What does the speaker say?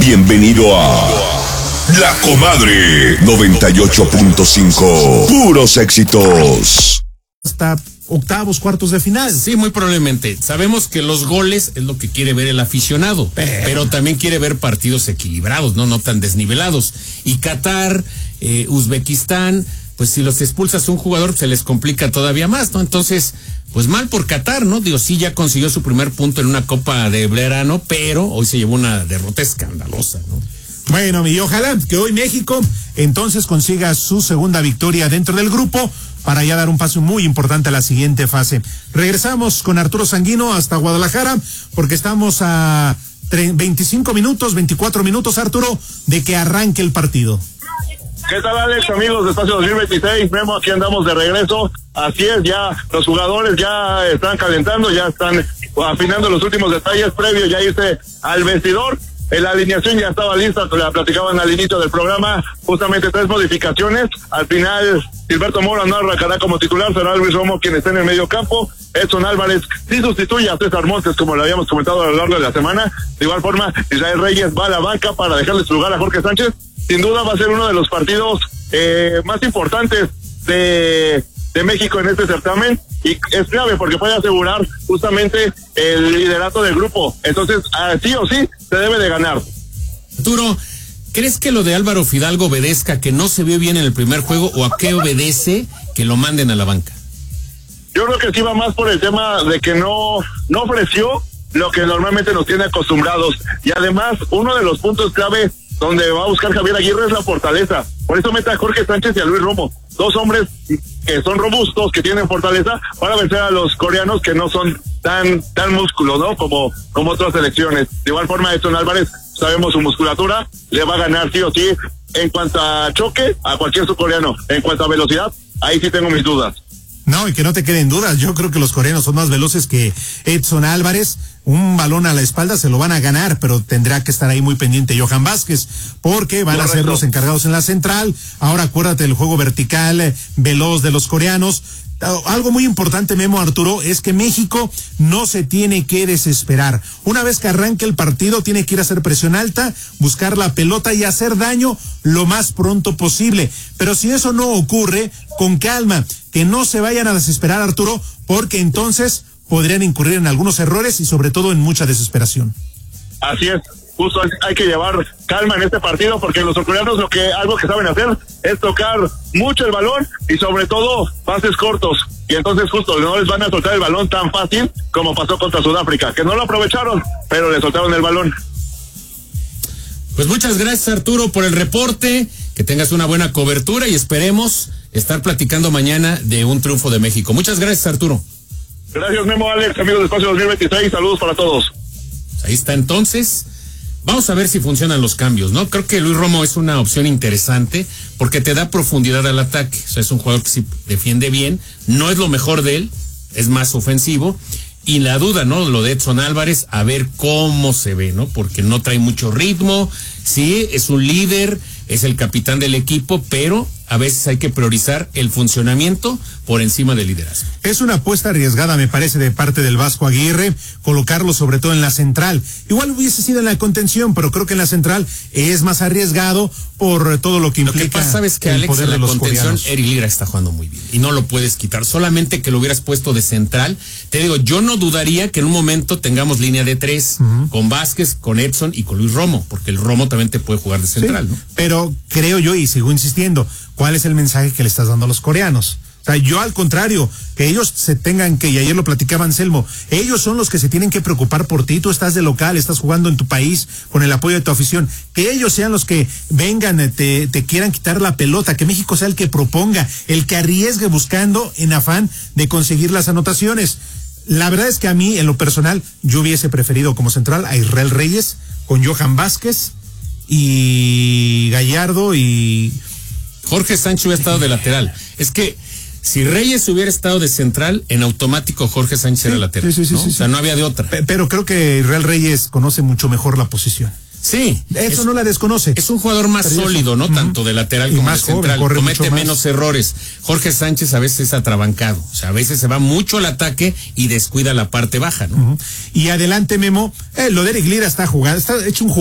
Bienvenido a La Comadre 98.5. Puros éxitos. Hasta octavos, cuartos de final. Sí, muy probablemente. Sabemos que los goles es lo que quiere ver el aficionado, pero también quiere ver partidos equilibrados, no tan desnivelados. Y Qatar, Uzbekistán, pues si los expulsas un jugador se les complica todavía más, ¿no? Entonces, pues mal por Qatar, ¿no? Digo, sí ya consiguió su primer punto en una Copa de verano, pero hoy se llevó una derrota escandalosa, ¿no? Bueno, y ojalá que hoy México entonces consiga su segunda victoria dentro del grupo para ya dar un paso muy importante a la siguiente fase. Regresamos con Arturo Sanguino hasta Guadalajara porque estamos a 24 minutos, Arturo, de que arranque el partido. ¿Qué tal, Alex, amigos de Espacio 2026? Memo, aquí andamos de regreso. Así es, ya los jugadores ya están calentando, ya están afinando los últimos detalles previos, ya irse al vestidor. La alineación ya estaba lista, la platicaban al inicio del programa, justamente 3 modificaciones. Al final, Gilberto Mora no arrancará como titular, será Luis Romo quien está en el medio campo. Edson Álvarez sí sustituye a César Montes, como lo habíamos comentado a lo largo de la semana. De igual forma, Israel Reyes va a la banca para dejarle su lugar a Jorge Sánchez. Sin duda va a ser uno de los partidos más importantes de México en este certamen, y es clave porque puede asegurar justamente el liderato del grupo. Entonces, sí o sí, se debe de ganar. Arturo, ¿crees que lo de Álvaro Fidalgo obedezca que no se vio bien en el primer juego, o a qué obedece que lo manden a la banca? Yo creo que sí va más por el tema de que no ofreció lo que normalmente nos tiene acostumbrados, y además uno de los puntos clave donde va a buscar Javier Aguirre es la fortaleza. Por eso mete a Jorge Sánchez y a Luis Romo, 2 hombres que son robustos, que tienen fortaleza para vencer a los coreanos, que no son tan músculos, ¿no? Como otras selecciones. De igual forma, Edson Álvarez, sabemos su musculatura, le va a ganar sí o sí. En cuanto a choque, a cualquier subcoreano. En cuanto a velocidad, ahí sí tengo mis dudas. No, y que no te queden dudas, yo creo que los coreanos son más veloces que Edson Álvarez. Un balón a la espalda se lo van a ganar, pero tendrá que estar ahí muy pendiente Johan Vázquez, porque van a ser los encargados en la central. Ahora acuérdate del juego vertical, veloz de los coreanos. Algo muy importante, Memo, Arturo, es que México no se tiene que desesperar. Una vez que arranque el partido, tiene que ir a hacer presión alta, buscar la pelota y hacer daño lo más pronto posible. Pero si eso no ocurre, con calma, que no se vayan a desesperar, Arturo, porque entonces podrían incurrir en algunos errores y sobre todo en mucha desesperación. Así es. Justo hay que llevar calma en este partido, porque los surcoreanos algo que saben hacer es tocar mucho el balón y sobre todo pases cortos, y entonces justo no les van a soltar el balón tan fácil como pasó contra Sudáfrica, que no lo aprovecharon, pero le soltaron el balón. Pues muchas gracias, Arturo, por el reporte, que tengas una buena cobertura y esperemos estar platicando mañana de un triunfo de México. Muchas gracias, Arturo. Gracias, Memo, Alex, amigos de Espacio 2026, saludos para todos. Ahí está entonces. Vamos a ver si funcionan los cambios, ¿no? Creo que Luis Romo es una opción interesante porque te da profundidad al ataque. O sea, es un jugador que sí defiende bien, no es lo mejor de él, es más ofensivo. Y la duda, ¿no? Lo de Edson Álvarez, a ver cómo se ve, ¿no? Porque no trae mucho ritmo, sí, es un líder, es el capitán del equipo, pero a veces hay que priorizar el funcionamiento por encima del liderazgo. Es una apuesta arriesgada, me parece, de parte del Vasco Aguirre, colocarlo sobre todo en la central. Igual hubiese sido en la contención, pero creo que en la central es más arriesgado por todo lo que implica. Lo que pasa, ¿sabes que el Alex, poder en la de los contención, coreanos? Eric Lira está jugando muy bien y no lo puedes quitar, solamente que lo hubieras puesto de central. Te digo, yo no dudaría que en un momento tengamos línea de 3, con Vázquez, con Edson y con Luis Romo, porque el Romo también te puede jugar de central, sí, ¿no? Pero creo yo, y sigo insistiendo, ¿cuál es el mensaje que le estás dando a los coreanos? O sea, yo al contrario, que ellos se tengan que, y ayer lo platicaba Anselmo, ellos son los que se tienen que preocupar por ti. Tú estás de local, estás jugando en tu país con el apoyo de tu afición, que ellos sean los que vengan, te quieran quitar la pelota, que México sea el que proponga, el que arriesgue buscando en afán de conseguir las anotaciones. La verdad es que a mí, en lo personal, yo hubiese preferido como central a Israel Reyes con Johan Vázquez y Gallardo y Jorge Sánchez hubiera estado de lateral. Es que si Reyes hubiera estado de central, en automático Jorge Sánchez era lateral. Sí, ¿no? O sea, no había de otra. Pero creo que Israel Reyes conoce mucho mejor la posición. Sí. Eso no la desconoce. Es un jugador más sólido, ¿no? Tanto de lateral como de central. Comete menos errores. Jorge Sánchez a veces es atrabancado. O sea, a veces se va mucho al ataque y descuida la parte baja, ¿no? Y adelante, Memo. Lo de Eric Lira está jugando, está hecho un